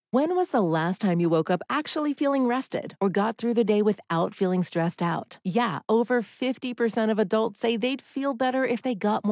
When was the last time you woke up actually feeling rested or got through the day without feeling stressed out? Yeah, over 50% of adults say they'd feel better if they got more